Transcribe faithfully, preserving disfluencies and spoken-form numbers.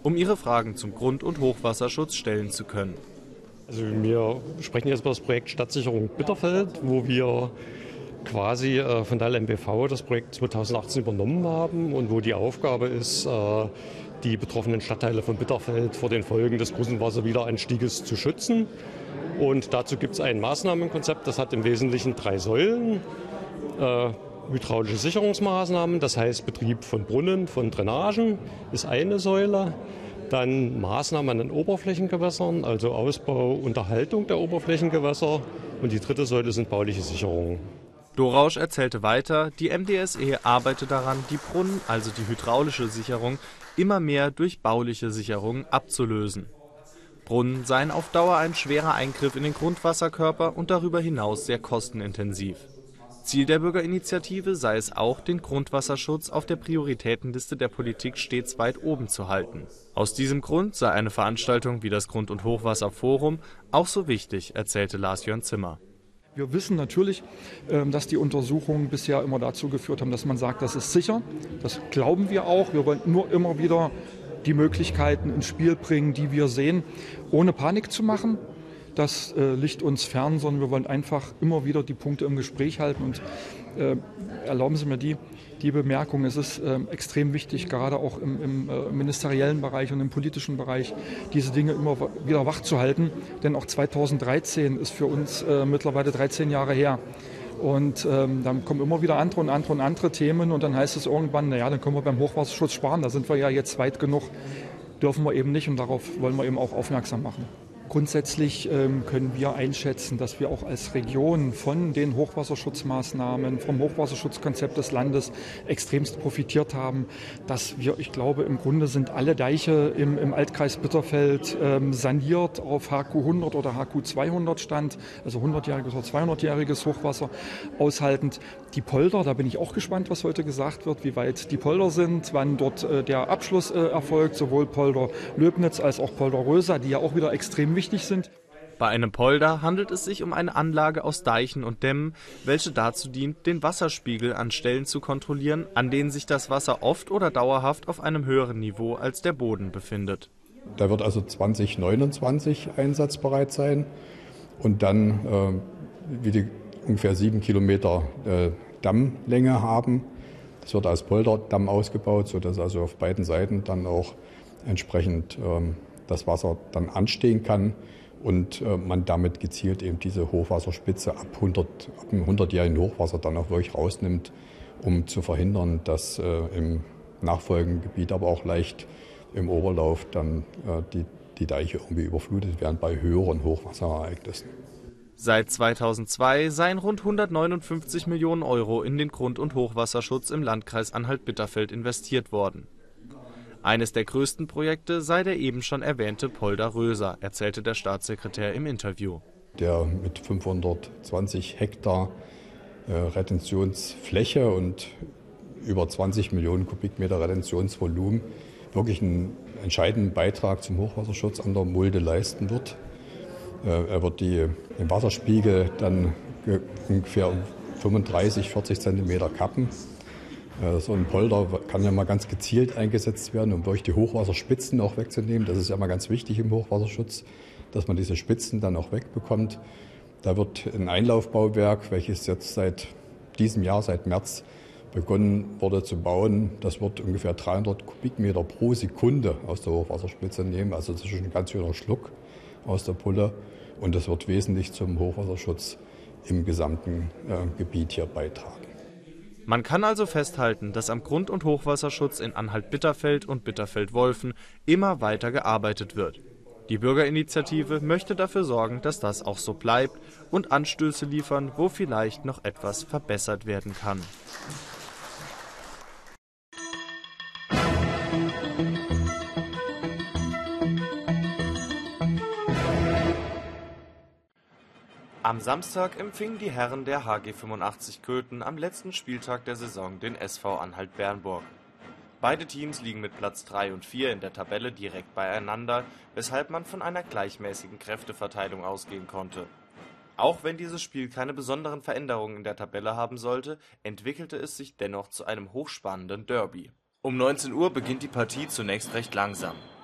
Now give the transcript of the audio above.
um ihre Fragen zum Grund- und Hochwasserschutz stellen zu können. Also wir sprechen jetzt über das Projekt Stadtsicherung Bitterfeld, wo wir quasi äh, von der L M B V das Projekt zweitausendachtzehn übernommen haben und wo die Aufgabe ist, äh, die betroffenen Stadtteile von Bitterfeld vor den Folgen des großen Wasserwiederanstieges zu schützen. Und dazu gibt es ein Maßnahmenkonzept, das hat im Wesentlichen drei Säulen. Äh, hydraulische Sicherungsmaßnahmen, das heißt Betrieb von Brunnen, von Drainagen ist eine Säule. Dann Maßnahmen an den Oberflächengewässern, also Ausbau, Unterhaltung der Oberflächengewässer. Und die dritte Säule sind bauliche Sicherungen. Dorausch erzählte weiter, die M D S E arbeite daran, die Brunnen, also die hydraulische Sicherung, immer mehr durch bauliche Sicherungen abzulösen. Brunnen seien auf Dauer ein schwerer Eingriff in den Grundwasserkörper und darüber hinaus sehr kostenintensiv. Ziel der Bürgerinitiative sei es auch, den Grundwasserschutz auf der Prioritätenliste der Politik stets weit oben zu halten. Aus diesem Grund sei eine Veranstaltung wie das Grund- und Hochwasserforum auch so wichtig, erzählte Lars-Jörn Zimmer. Wir wissen natürlich, dass die Untersuchungen bisher immer dazu geführt haben, dass man sagt, das ist sicher. Das glauben wir auch. Wir wollen nur immer wieder die Möglichkeiten ins Spiel bringen, die wir sehen, ohne Panik zu machen. Das äh, liegt uns fern, sondern wir wollen einfach immer wieder die Punkte im Gespräch halten. Und äh, erlauben Sie mir die, die Bemerkung, es ist äh, extrem wichtig, gerade auch im, im äh, ministeriellen Bereich und im politischen Bereich, diese Dinge immer wieder wach zu halten. Denn auch zweitausenddreizehn ist für uns äh, mittlerweile dreizehn Jahre her. Und ähm, dann kommen immer wieder andere und andere und andere Themen. Und dann heißt es irgendwann, naja, dann können wir beim Hochwasserschutz sparen. Da sind wir ja jetzt weit genug, dürfen wir eben nicht. Und darauf wollen wir eben auch aufmerksam machen. Grundsätzlich ähm, können wir einschätzen, dass wir auch als Region von den Hochwasserschutzmaßnahmen, vom Hochwasserschutzkonzept des Landes extremst profitiert haben. Dass wir, ich glaube, im Grunde sind alle Deiche im, im Altkreis Bitterfeld ähm, saniert auf H Q hundert oder H Q zweihundert Stand, also hundertjähriges oder zweihundertjähriges Hochwasser aushaltend. Die Polder, da bin ich auch gespannt, was heute gesagt wird, wie weit die Polder sind, wann dort äh, der Abschluss äh, erfolgt, sowohl Polder Löbnitz als auch Polder Röser, die ja auch wieder extrem wichtig sind. Bei einem Polder handelt es sich um eine Anlage aus Deichen und Dämmen, welche dazu dient, den Wasserspiegel an Stellen zu kontrollieren, an denen sich das Wasser oft oder dauerhaft auf einem höheren Niveau als der Boden befindet. Der wird also zwanzig neunundzwanzig einsatzbereit sein und dann äh, wie die ungefähr sieben Kilometer äh, Dammlänge haben. Das wird als Polderdamm ausgebaut, sodass also auf beiden Seiten dann auch entsprechend ähm, das Wasser dann anstehen kann und äh, man damit gezielt eben diese Hochwasserspitze ab, hundert, ab dem hundertjährigen Hochwasser dann auch wirklich rausnimmt, um zu verhindern, dass äh, im nachfolgenden Gebiet, aber auch leicht im Oberlauf dann äh, die, die Deiche irgendwie überflutet werden bei höheren Hochwasserereignissen. Seit zweitausendzwei seien rund hundertneunundfünfzig Millionen Euro in den Grund- und Hochwasserschutz im Landkreis Anhalt-Bitterfeld investiert worden. Eines der größten Projekte sei der eben schon erwähnte Polder Röser, erzählte der Staatssekretär im Interview. Der mit fünfhundertzwanzig Hektar äh, Retentionsfläche und über zwanzig Millionen Kubikmeter Retentionsvolumen wirklich einen entscheidenden Beitrag zum Hochwasserschutz an der Mulde leisten wird. Äh, er wird die, den Wasserspiegel dann ungefähr fünfunddreißig, vierzig Zentimeter kappen. So ein Polder kann ja mal ganz gezielt eingesetzt werden, um durch die Hochwasserspitzen auch wegzunehmen. Das ist ja mal ganz wichtig im Hochwasserschutz, dass man diese Spitzen dann auch wegbekommt. Da wird ein Einlaufbauwerk, welches jetzt seit diesem Jahr, seit März, begonnen wurde zu bauen. Das wird ungefähr dreihundert Kubikmeter pro Sekunde aus der Hochwasserspitze nehmen. Also das ist schon ein ganz schöner Schluck aus der Pulle. Und das wird wesentlich zum Hochwasserschutz im gesamten äh, Gebiet hier beitragen. Man kann also festhalten, dass am Grund- und Hochwasserschutz in Anhalt-Bitterfeld und Bitterfeld-Wolfen immer weiter gearbeitet wird. Die Bürgerinitiative möchte dafür sorgen, dass das auch so bleibt und Anstöße liefern, wo vielleicht noch etwas verbessert werden kann. Am Samstag empfingen die Herren der H G fünfundachtzig Köthen am letzten Spieltag der Saison den S V Anhalt-Bernburg. Beide Teams liegen mit Platz drei und vier in der Tabelle direkt beieinander, weshalb man von einer gleichmäßigen Kräfteverteilung ausgehen konnte. Auch wenn dieses Spiel keine besonderen Veränderungen in der Tabelle haben sollte, entwickelte es sich dennoch zu einem hochspannenden Derby. Um neunzehn Uhr beginnt die Partie zunächst recht langsam.